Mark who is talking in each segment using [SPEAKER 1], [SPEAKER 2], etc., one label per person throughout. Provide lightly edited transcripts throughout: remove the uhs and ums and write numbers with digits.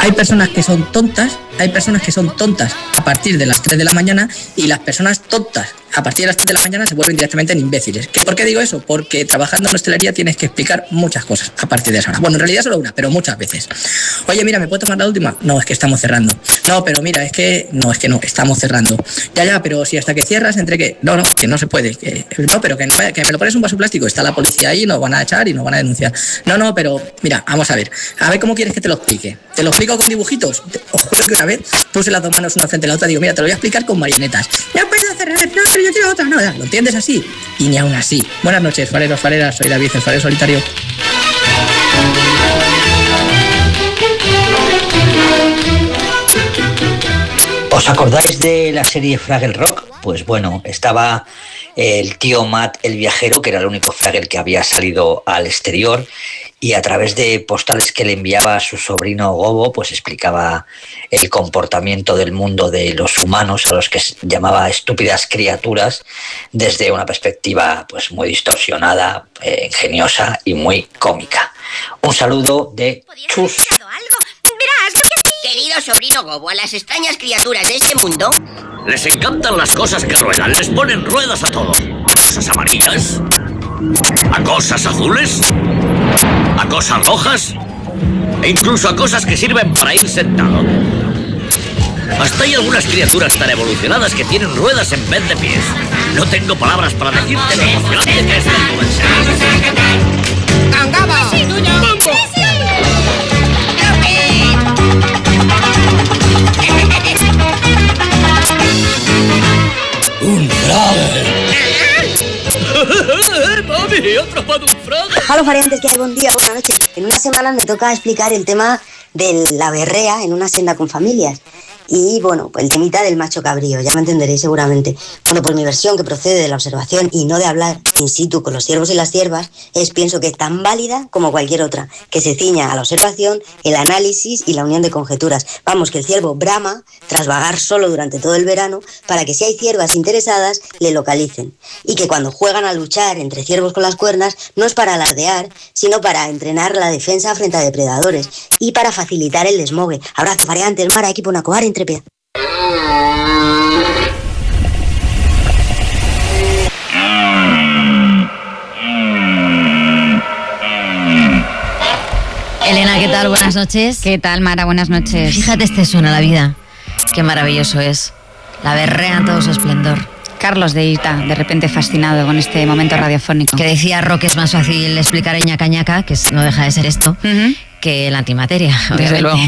[SPEAKER 1] Hay personas que son tontas a partir de las 3 de la mañana, y las personas tontas a partir de las 3 de la mañana se vuelven directamente en imbéciles. ¿Por qué digo eso? Porque trabajando en hostelería tienes que explicar muchas cosas a partir de esa hora. Bueno, en realidad solo una, pero muchas veces. Oye, mira, ¿me puedo tomar la última? No, es que estamos cerrando. No, pero mira, es que no, estamos cerrando. Ya, pero si hasta que cierras, entre que... No, que no se puede. No, pero que me lo pones un vaso plástico. Está la policía ahí, nos van a echar y nos van a denunciar. No, pero mira, vamos a ver cómo quieres que te lo explique. ¿Te lo explico con dibujitos? Os juro que una vez puse las dos manos una frente a la otra y digo, mira, te lo voy a explicar con marionetas. No puedo cerrar, no, pero yo quiero otra. No, ¿lo entiendes así? Y ni aún así. Buenas noches, fareros, fareras, soy David, el farero solitario.
[SPEAKER 2] ¿Os acordáis de la serie Fraggle Rock? Pues bueno, estaba el tío Matt, el viajero, que era el único Fraggle que había salido al exterior, y a través de postales que le enviaba a su sobrino Gobo, pues explicaba el comportamiento del mundo de los humanos, a los que llamaba estúpidas criaturas, desde una perspectiva pues muy distorsionada, ingeniosa y muy cómica. Un saludo de Chus.
[SPEAKER 3] Verás lo que sí. Querido sobrino Gobo, a las extrañas criaturas de este mundo
[SPEAKER 4] les encantan las cosas que ruedan, les ponen ruedas a todo. A cosas amarillas, a cosas azules, a cosas rojas e incluso a cosas que sirven para ir sentado. Hasta hay algunas criaturas tan evolucionadas que tienen ruedas en vez de pies. No tengo palabras para decirte lo emocionante que es esto en serio.
[SPEAKER 3] ¡Cangaba! ¡Sí, tuyo! ¡Sí!
[SPEAKER 4] ¡Un Fraggle! ¡Mami, he atrapado un Fraggle!
[SPEAKER 5] Hola, variantes, que hay buen día, buenas noches. En unas semanas me toca explicar el tema de la berrea en una hacienda con familias. Y bueno, pues el temita del macho cabrío, ya me entenderéis seguramente. Bueno, pues mi versión, que procede de la observación y no de hablar in situ con los ciervos y las ciervas, pienso que es tan válida como cualquier otra, que se ciña a la observación, el análisis y la unión de conjeturas. Vamos, que el ciervo brama tras vagar solo durante todo el verano para que si hay ciervas interesadas le localicen. Y que cuando juegan a luchar entre ciervos con las cuernas no es para alardear, sino para entrenar la defensa frente a depredadores y para facilitar el desmogue. Abrazo, variantes, Mara, equipo Nacoar, Intrépida.
[SPEAKER 6] Elena, ¿qué tal? Buenas noches.
[SPEAKER 7] ¿Qué tal, Mara? Buenas noches.
[SPEAKER 6] Fíjate, este suena la vida. Qué maravilloso es. La berrea en todo su esplendor.
[SPEAKER 7] Carlos de Ita, de repente fascinado con este momento radiofónico.
[SPEAKER 6] Que decía Roque, es más fácil explicar el ñaca ñaca, que no deja de ser esto, que la antimateria.
[SPEAKER 7] Desde luego.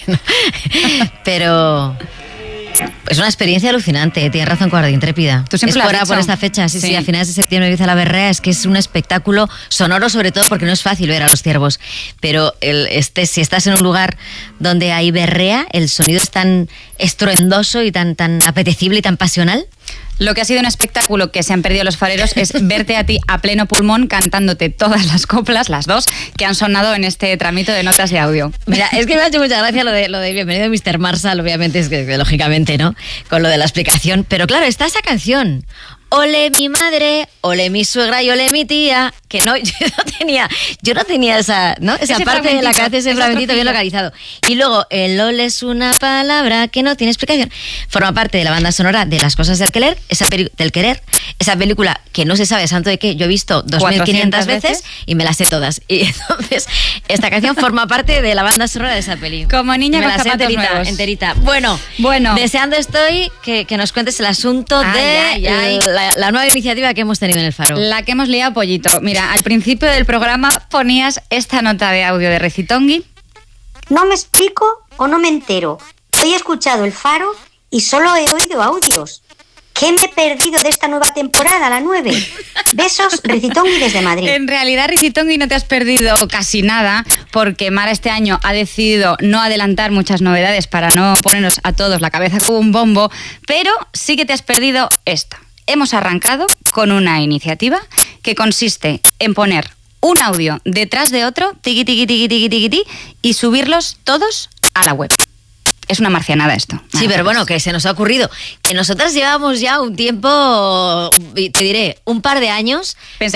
[SPEAKER 6] Pero... es una experiencia alucinante, tienes razón, Cobarde Intrépida.
[SPEAKER 7] ¿Tú siempre
[SPEAKER 6] es
[SPEAKER 7] lo has dicho?
[SPEAKER 6] por esta fecha, sí, a finales de septiembre empieza la berrea, es que es un espectáculo sonoro, sobre todo porque no es fácil ver a los ciervos, pero si estás en un lugar donde hay berrea, el sonido es tan estruendoso y tan apetecible y tan pasional.
[SPEAKER 7] Lo que ha sido un espectáculo que se han perdido los fareros es verte a ti a pleno pulmón cantándote todas las coplas, las dos, que han sonado en este tramito de notas de audio.
[SPEAKER 6] Mira, es que me ha hecho mucha gracia lo de Bienvenido Mr. Marshall, obviamente, es que lógicamente, ¿no? Con lo de la explicación, pero claro, está esa canción. Ole mi madre, ole mi suegra y ole mi tía. Que no, yo no tenía esa, ¿no? Esa parte de la que hace ese fragmentito bien localizado. Y luego, el ole es una palabra que no tiene explicación. Forma parte de la banda sonora de Las cosas del querer, esa película que no se sabe santo de qué, yo he visto 2500 veces y me las sé todas. Y entonces, esta canción forma parte de la banda sonora de esa película.
[SPEAKER 7] Como niña con zapatos nuevos.
[SPEAKER 6] Enterita. Bueno, deseando estoy que nos cuentes el asunto de la nueva iniciativa que hemos tenido en el Faro.
[SPEAKER 7] La que hemos liado, pollito. Mira, al principio del programa ponías esta nota de audio de Recitongui.
[SPEAKER 5] No me explico o no me entero. Hoy he escuchado el Faro y solo he oído audios. ¿Qué me he perdido de esta nueva temporada, la 9? Besos, Recitongui desde Madrid.
[SPEAKER 7] En realidad, Recitongui, no te has perdido casi nada, porque Mara este año ha decidido no adelantar muchas novedades para no ponernos a todos la cabeza como un bombo, pero sí que te has perdido esta. Hemos arrancado con una iniciativa que consiste en poner un audio detrás de otro, tiqui, tiqui, tiqui, tiqui, tiqui, tiqui, y subirlos todos a la web. Es una marcianada esto.
[SPEAKER 6] Sí, pero bueno, que se nos ha ocurrido que nosotras llevamos ya un tiempo, te diré, un par de años